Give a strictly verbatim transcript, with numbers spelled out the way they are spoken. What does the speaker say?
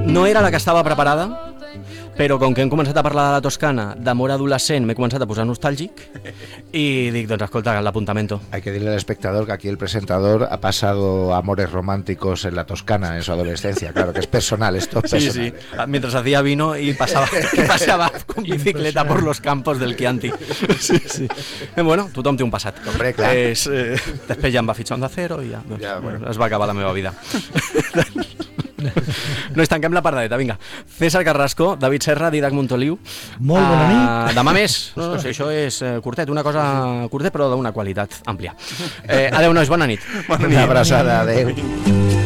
no era la que estava preparada, però com que hem començat a parlar de la Toscana, d'amor adolescent, m'he començat a posar nostàlgic y dic, doncs escolta, l'apuntamento. Hay que decirle al espectador que aquí el presentador ha pasado amores románticos en la Toscana en su adolescencia, claro que es personal, esto es personal. Sí, sí, mientras hacía vino y pasaba, pasaba con bicicleta por los campos del Chianti. Sí, sí. Eh, bueno, tothom té un passat. Hombre, clar. És, eh, després ja em va fitxar Onda Cero i ja, doncs, Ja, bueno. es va acabar la meva vida. No es tanquem la pardadeta, vinga. César Carrasco, David Serra, Didac Montoliu. Molt bona nit. Uh, demà més. No, no sé, això és uh, curtet, una cosa curtet però d'una qualitat àmplia. Eh, adeu, nois, bona nit. Una abraçada, adeu.